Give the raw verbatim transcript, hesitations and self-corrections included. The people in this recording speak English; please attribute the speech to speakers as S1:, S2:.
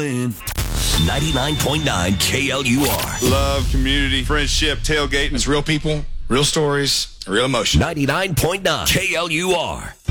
S1: ninety-nine point nine K L U R.
S2: Love, community, friendship, tailgating.
S3: It's real people, real stories, real emotion.
S1: ninety-nine point nine K L U R.